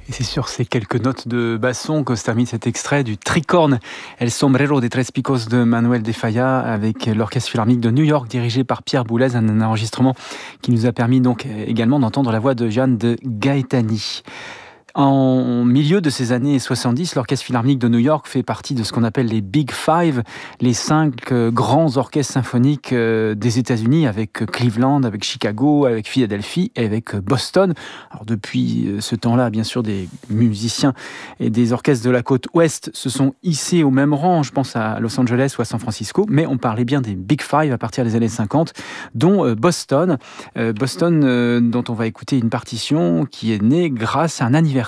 Et c'est sur ces quelques notes de basson que se termine cet extrait du Tricorne, El Sombrero de Tres Picos de Manuel de Falla avec l'Orchestre Philharmonique de New York dirigé par Pierre Boulez, un enregistrement qui nous a permis donc également d'entendre la voix de Jeanne de Gaetani. En milieu de ces années 70, l'Orchestre Philharmonique de New York fait partie de ce qu'on appelle les Big Five, les 5 grands orchestres symphoniques des États-Unis, avec Cleveland, avec Chicago, avec Philadelphie et avec Boston. Alors depuis ce temps-là, bien sûr, des musiciens et des orchestres de la côte ouest se sont hissés au même rang, je pense à Los Angeles ou à San Francisco, mais on parlait bien des Big Five à partir des années 50, dont Boston. Boston, dont on va écouter une partition qui est née grâce à un anniversaire